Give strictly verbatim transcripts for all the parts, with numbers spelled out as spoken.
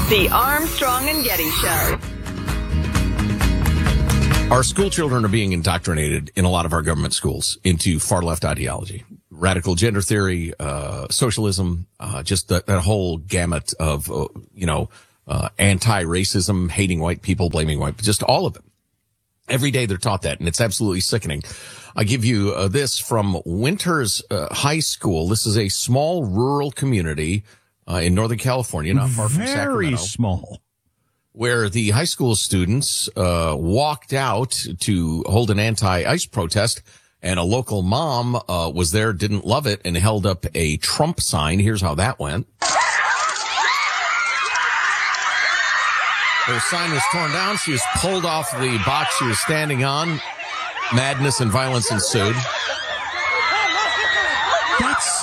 The Armstrong and Getty Show. Our school children are being indoctrinated in a lot of our government schools into far-left ideology, radical gender theory, uh, socialism, uh, just that, that whole gamut of, uh, you know, uh, anti-racism, hating white people, blaming white, just all of it. Every day they're taught that, and it's absolutely sickening. I give you uh, this from Winters uh, High School. This is a small rural community uh, in Northern California, not far from Sacramento. Very small. Where the high school students uh walked out to hold an anti-ICE protest, and a local mom uh was there, didn't love it, and held up a Trump sign. Here's how that went. Her sign was torn down. She was pulled off the box she was standing on. Madness and violence ensued. That's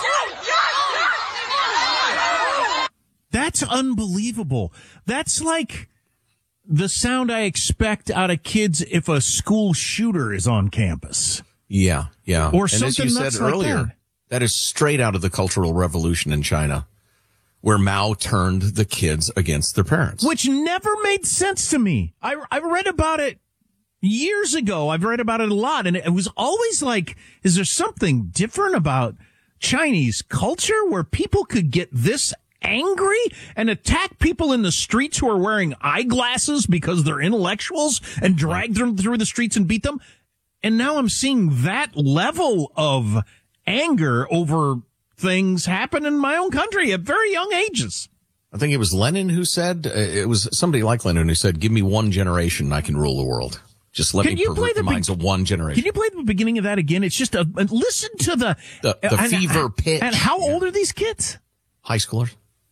That's unbelievable. That's like the sound I expect out of kids if a school shooter is on campus. Yeah, yeah. Or and something as you said nuts like earlier, that. that is straight out of the Cultural Revolution in China, where Mao turned the kids against their parents. Which never made sense to me. I, I read about it years ago. I've read about it a lot, and it was always like, is there something different about Chinese culture where people could get this angry and attack people in the streets who are wearing eyeglasses because they're intellectuals and drag them through the streets and beat them? And now I'm seeing that level of anger over things happen in my own country at very young ages. I think it was Lenin who said, uh, it was somebody like Lenin who said, give me one generation and I can rule the world. Just let Can me you pervert play the the minds be- of one generation. Can you play the beginning of that again? It's just a, listen to the, The, the and, fever and, pitch. And how old are these kids? High schoolers.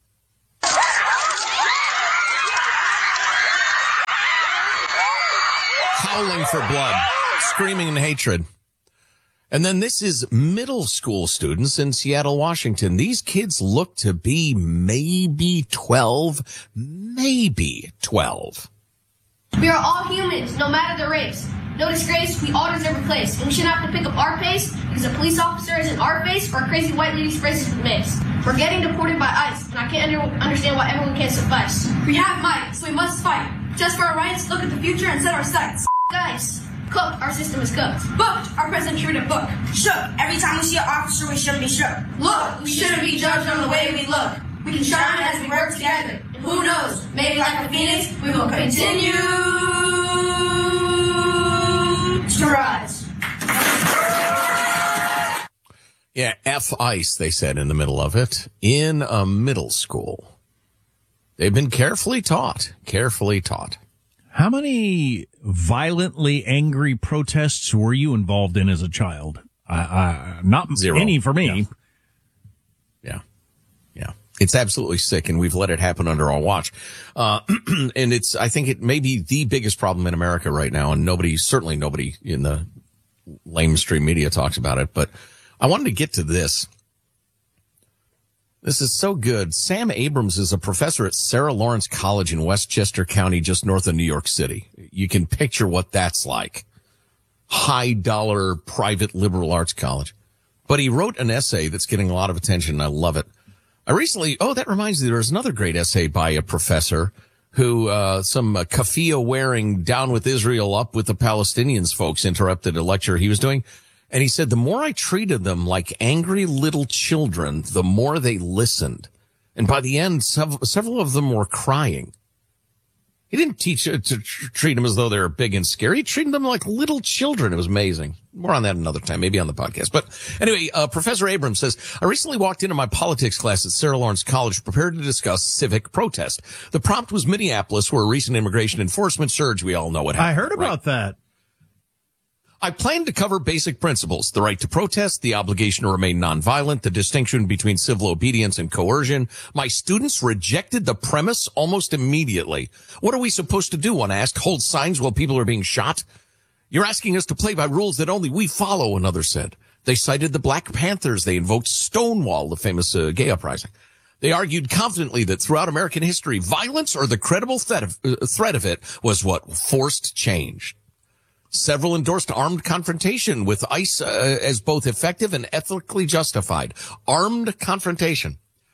Howling for blood, screaming in hatred. And then this is middle school students in Seattle, Washington. These kids look to be maybe twelve, maybe twelve. We are all humans, no matter the race. No disgrace, we all deserve a place. And we shouldn't have to pick up our pace because a police officer isn't our face or a crazy white lady sprays us with mace. We're getting deported by ICE, and I can't under- understand why everyone can't suffice. We have might, so we must fight. Just for our rights, look at the future and set our sights. Guys, cooked, our system is cooked. Booked, our president carried a book. Shook, every time we see an officer, we shouldn't be shook. Look, we shouldn't be judged on the way we look. We can shine as we work together. And who knows, maybe like a phoenix, we will continue to rise. Yeah, F ICE, they said in the middle of it, in a middle school. They've been carefully taught, carefully taught. How many violently angry protests were you involved in as a child? Uh, uh, not Zero. any for me. Yeah. yeah. Yeah. It's absolutely sick, and we've let it happen under our watch. Uh, and it's, I think it may be the biggest problem in America right now, and nobody, certainly nobody in the mainstream media talks about it, but I wanted to get to this. This is so good. Sam Abrams is a professor at Sarah Lawrence College in Westchester County, just north of New York City. You can picture what that's like. High dollar private liberal arts college. But he wrote an essay that's getting a lot of attention, and I love it. I recently, oh, that reminds me, there was another great essay by a professor who, uh, some uh, keffiyeh wearing down with Israel, up with the Palestinians folks interrupted a lecture he was doing. And he said, the more I treated them like angry little children, the more they listened. And by the end, sev- several of them were crying. He didn't teach uh, to tr- treat them as though they were big and scary. He treated them like little children. It was amazing. More on that another time, maybe on the podcast. But anyway, uh, Professor Abrams says, I recently walked into my politics class at Sarah Lawrence College prepared to discuss civic protest. The prompt was Minneapolis, where a recent immigration enforcement surge, we all know what happened. I heard about right? that. I plan to cover basic principles, the right to protest, the obligation to remain nonviolent, the distinction between civil obedience and coercion. My students rejected the premise almost immediately. What are we supposed to do? One asked. Hold signs while people are being shot? You're asking us to play by rules that only we follow, another said. They cited the Black Panthers. They invoked Stonewall, the famous uh, gay uprising. They argued confidently that throughout American history, violence or the credible threat of, uh, threat of it was what forced change. Several endorsed armed confrontation with ICE uh, as both effective and ethically justified. Armed confrontation.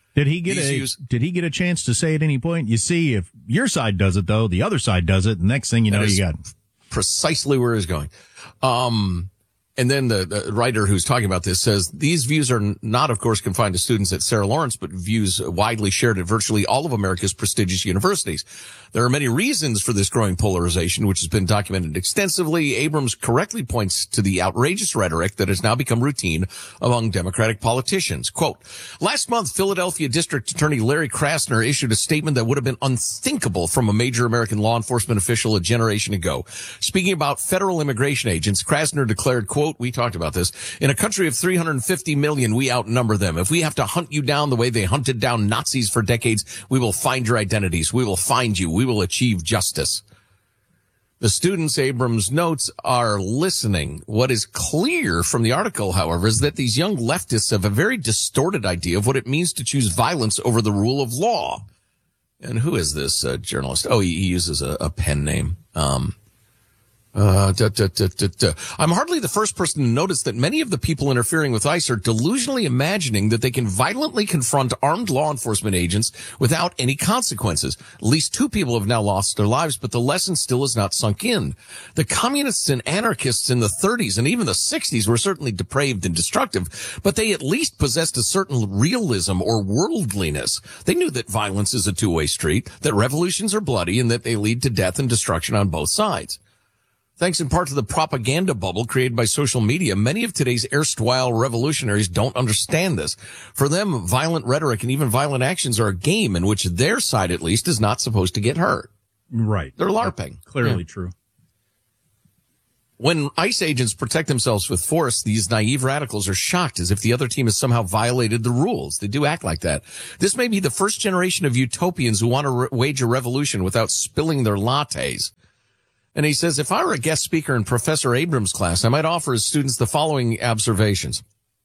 Did he get a use, Did he get a chance to say at any point? You see, if your side does it, though, the other side does it. The next thing you know, you got precisely where he's going. Um, and then the, the writer who's talking about this says these views are not, of course, confined to students at Sarah Lawrence, but views widely shared at virtually all of America's prestigious universities. There are many reasons for this growing polarization, which has been documented extensively. Abrams correctly points to the outrageous rhetoric that has now become routine among Democratic politicians. Quote, last month, Philadelphia District Attorney Larry Krasner issued a statement that would have been unthinkable from a major American law enforcement official a generation ago. Speaking about federal immigration agents, Krasner declared, quote, we talked about this, in a country of three hundred fifty million, we outnumber them. If we have to hunt you down the way they hunted down Nazis for decades, we will find your identities. We will find you. We will achieve justice. The students, Abrams notes, are listening. What is clear from the article, however, is that these young leftists have a very distorted idea of what it means to choose violence over the rule of law. And who is this uh, journalist? Oh, he, he uses a, a pen name. Um, Uh, da, da, da, da, da. I'm hardly the first person to notice that many of the people interfering with ICE are delusionally imagining that they can violently confront armed law enforcement agents without any consequences. At least two people have now lost their lives, but the lesson still has not sunk in. The communists and anarchists in the thirties and even the sixties were certainly depraved and destructive, but they at least possessed a certain realism or worldliness. They knew that violence is a two-way street, that revolutions are bloody, and that they lead to death and destruction on both sides. Thanks in part to the propaganda bubble created by social media, many of today's erstwhile revolutionaries don't understand this. For them, violent rhetoric and even violent actions are a game in which their side, at least, is not supposed to get hurt. Right. They're LARPing. That's clearly yeah. true. When ICE agents protect themselves with force, these naive radicals are shocked as if the other team has somehow violated the rules. They do act like that. This may be the first generation of utopians who want to re- wage a revolution without spilling their lattes. And he says, if I were a guest speaker in Professor Abrams' class, I might offer his students the following observations.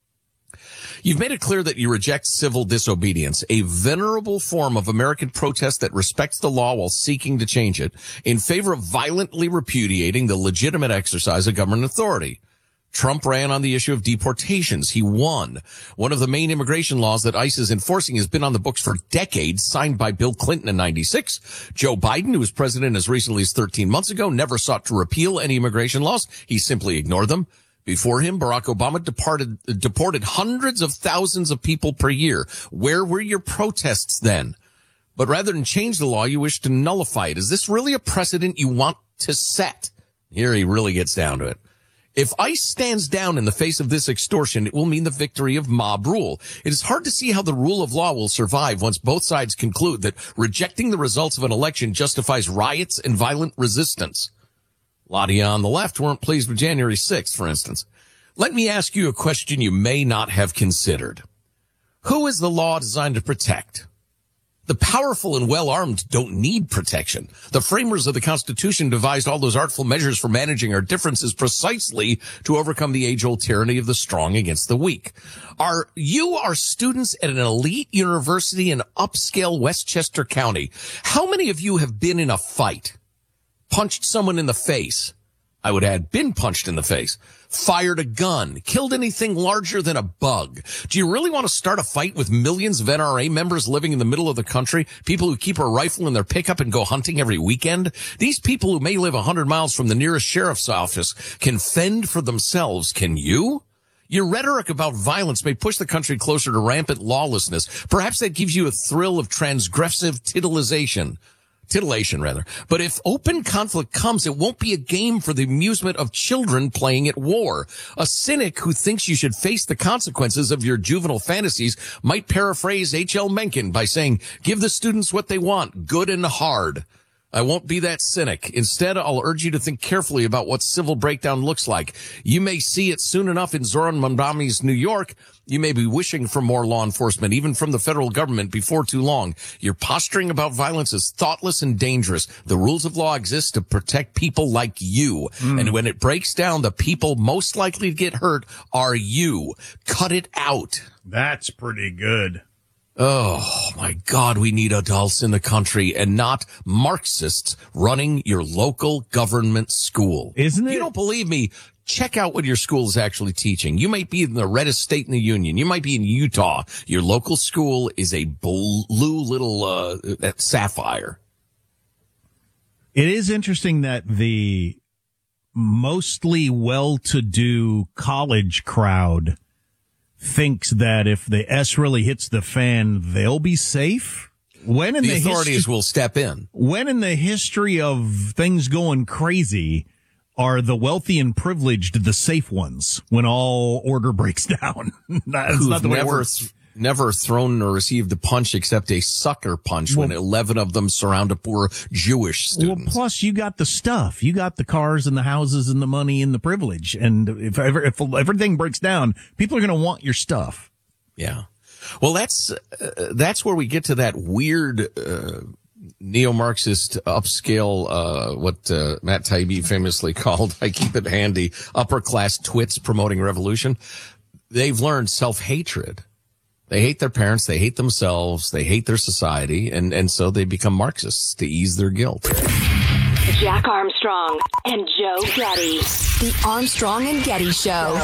You've made it clear that you reject civil disobedience, a venerable form of American protest that respects the law while seeking to change it, in favor of violently repudiating the legitimate exercise of government authority. Trump ran on the issue of deportations. He won. One of the main immigration laws that ICE is enforcing has been on the books for decades, signed by Bill Clinton in ninety-six. Joe Biden, who was president as recently as thirteen months ago, never sought to repeal any immigration laws. He simply ignored them. Before him, Barack Obama departed, deported hundreds of thousands of people per year. Where were your protests then? But rather than change the law, you wish to nullify it. Is this really a precedent you want to set? Here he really gets down to it. If ICE stands down in the face of this extortion, it will mean the victory of mob rule. It is hard to see how the rule of law will survive once both sides conclude that rejecting the results of an election justifies riots and violent resistance. A lot of you on the left weren't pleased with January sixth, for instance. Let me ask you a question you may not have considered. Who is the law designed to protect? The powerful and well-armed don't need protection. The framers of the Constitution devised all those artful measures for managing our differences precisely to overcome the age-old tyranny of the strong against the weak. Are you are students at an elite university in upscale Westchester County? How many of you have been in a fight? Punched someone in the face? I would add, been punched in the face. Fired a gun, killed anything larger than a bug. Do you really want to start a fight with millions of N R A members living in the middle of the country? People who keep a rifle in their pickup and go hunting every weekend? These people who may live a hundred miles from the nearest sheriff's office can fend for themselves. Can you? Your rhetoric about violence may push the country closer to rampant lawlessness. Perhaps that gives you a thrill of transgressive titillization. Titillation, rather. But if open conflict comes, it won't be a game for the amusement of children playing at war. A cynic who thinks you should face the consequences of your juvenile fantasies might paraphrase H L Mencken by saying, give the students what they want, good and hard. I won't be that cynic. Instead, I'll urge you to think carefully about what civil breakdown looks like. You may see it soon enough in Zoran Mondami's New York. You may be wishing for more law enforcement, even from the federal government, before too long. Your posturing about violence is thoughtless and dangerous. The rules of law exist to protect people like you. Mm. And when it breaks down, the people most likely to get hurt are you. Cut it out. That's pretty good. Oh, my God, we need adults in the country and not Marxists running your local government school. Isn't If it? you don't believe me, check out what your school is actually teaching. You might be in the reddest state in the union. You might be in Utah. Your local school is a blue little uh, that sapphire. It is interesting that the mostly well-to-do college crowd thinks that if the S really hits the fan, they'll be safe. When in The the, authorities history, will step in. when in the history of things going crazy are the wealthy and privileged the safe ones when all order breaks down? That's Who've not the way it never, works. th- never thrown or received a punch except a sucker punch when Well- eleven of them surround a poor Jewish Well, student. plus you got the stuff. You got the cars and the houses and the money and the privilege. And if ever, if everything breaks down, people are going to want your stuff. Yeah. Well, that's, uh, that's where we get to that weird, uh, neo-Marxist upscale, uh, what, uh, Matt Taibbi famously called, I keep it handy, upper class twits promoting revolution. They've learned self-hatred. They hate their parents. They hate themselves. They hate their society. And, and so they become Marxists to ease their guilt. Jack Armstrong and Joe Getty. The Armstrong and Getty Show.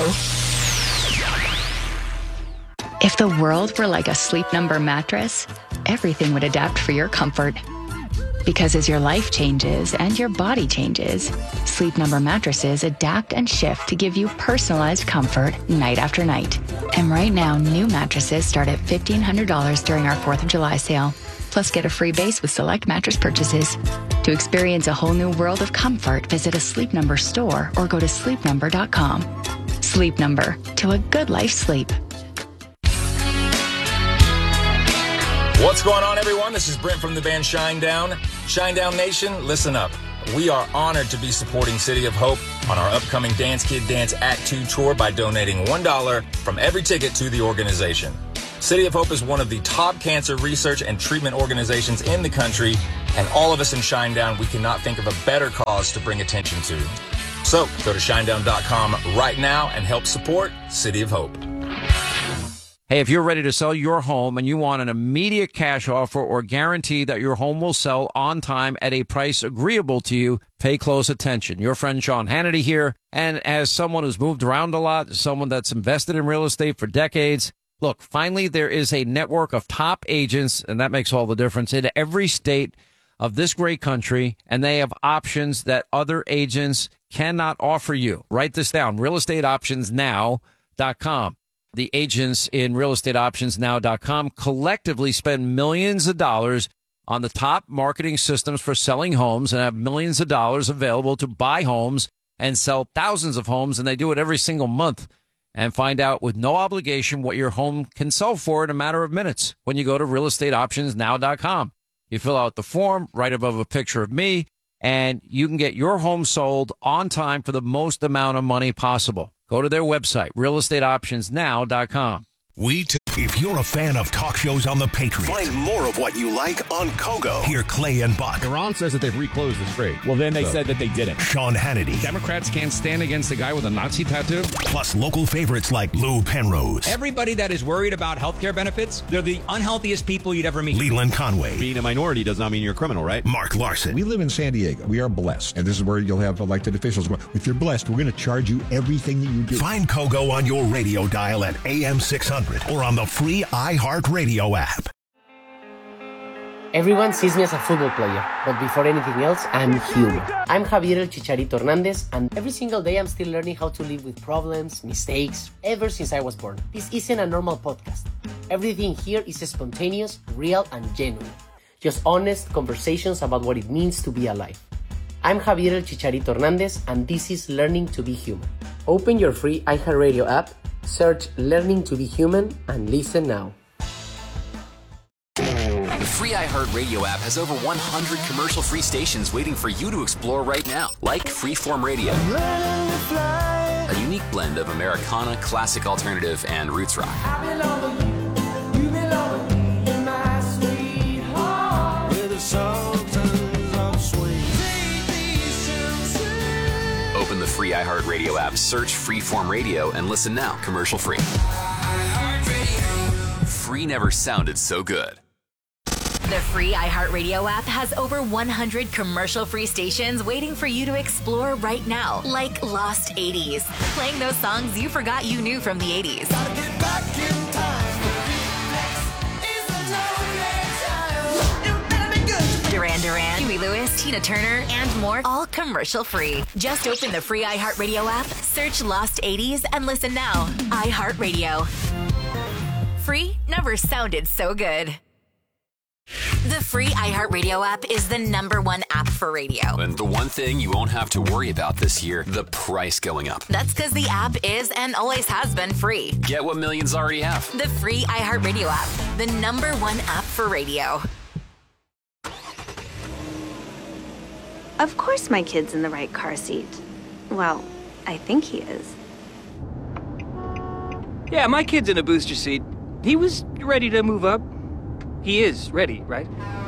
If the world were like a Sleep Number mattress, everything would adapt for your comfort. Because as your life changes and your body changes, Sleep Number mattresses adapt and shift to give you personalized comfort night after night. And right now, new mattresses start at fifteen hundred dollars during our fourth of July sale. Plus, get a free base with select mattress purchases. To experience a whole new world of comfort, visit a Sleep Number store or go to sleep number dot com. Sleep Number, to a good life sleep. What's going on, everyone? This is Brent from the band Shinedown. Shinedown Nation, listen up. We are honored to be supporting City of Hope on our upcoming Dance Kid Dance Act two tour by donating one dollar from every ticket to the organization. City of Hope is one of the top cancer research and treatment organizations in the country, and all of us in Shinedown, we cannot think of a better cause to bring attention to. So go to shinedown dot com right now and help support City of Hope. Hey, if you're ready to sell your home and you want an immediate cash offer or guarantee that your home will sell on time at a price agreeable to you, pay close attention. Your friend Sean Hannity here. And as someone who's moved around a lot, someone that's invested in real estate for decades, look, finally there is a network of top agents, and that makes all the difference, in every state of this great country, and they have options that other agents cannot offer you. Write this down, real estate options now dot com. The agents in real estate options now dot com collectively spend millions of dollars on the top marketing systems for selling homes and have millions of dollars available to buy homes and sell thousands of homes, and they do it every single month. And find out with no obligation what your home can sell for in a matter of minutes when you go to real estate options now dot com. You fill out the form right above a picture of me, and you can get your home sold on time for the most amount of money possible. Go to their website, real estate options now dot com. We t- if you're a fan of talk shows on the Patriot, find more of what you like on Kogo. Hear Clay and Buck. Iran says that they've reclosed the strait. Well, then they so. said that they didn't. Sean Hannity. Democrats can't stand against a guy with a Nazi tattoo. Plus local favorites like Lou Penrose. Everybody that is worried about health care benefits, they're the unhealthiest people you'd ever meet. Leland Conway. Being a minority does not mean you're a criminal, right? Mark Larson. We live in San Diego. We are blessed. And this is where you'll have elected officials going, if you're blessed, we're going to charge you everything that you do. Find Kogo on your radio dial at A M six hundred or on the free iHeartRadio app. Everyone sees me as a football player, but before anything else, I'm human. I'm Javier El Chicharito Hernandez, and every single day I'm still learning how to live with problems, mistakes, ever since I was born. This isn't a normal podcast. Everything here is spontaneous, real, and genuine. Just honest conversations about what it means to be alive. I'm Javier El Chicharito Hernandez, and this is Learning to be Human. Open your free iHeartRadio app, search Learning to be Human, and listen now. The free iHeartRadio app has over one hundred commercial-free stations waiting for you to explore right now, like Freeform Radio, a unique blend of Americana, classic alternative, and roots rock. Open the free iHeartRadio app, search Freeform Radio, and listen now, commercial-free. free never sounded so good. The free iHeartRadio app has over one hundred commercial-free stations waiting for you to explore right now, like Lost eighties, playing those songs you forgot you knew from the eighties. Duran Duran, Huey Lewis, Tina Turner, and more, all commercial-free. Just open the free iHeartRadio app, search Lost eighties, and listen now. iHeartRadio. Free never sounded so good. The free iHeartRadio app is the number one app for radio. And the one thing you won't have to worry about this year, the price going up. That's because the app is and always has been free. Get what millions already have. The free iHeartRadio app, the number one app for radio. Of course my kid's in the right car seat. Well, I think he is. Yeah, my kid's in a booster seat. He was ready to move up. He is ready, right?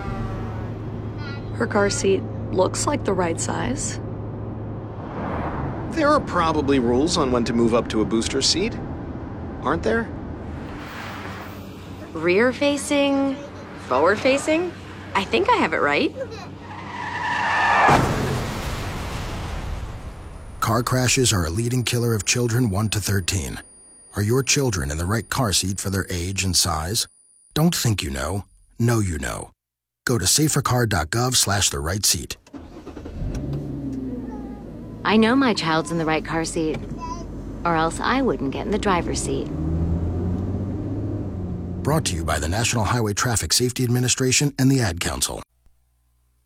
Her car seat looks like the right size. There are probably rules on when to move up to a booster seat, aren't there? Rear facing, forward facing. I think I have it right. Car crashes are a leading killer of children one to thirteen. Are your children in the right car seat for their age and size? Don't think you know. Know you know. Go to safercar.gov slash the right seat. I know my child's in the right car seat, or else I wouldn't get in the driver's seat. Brought to you by the National Highway Traffic Safety Administration and the Ad Council.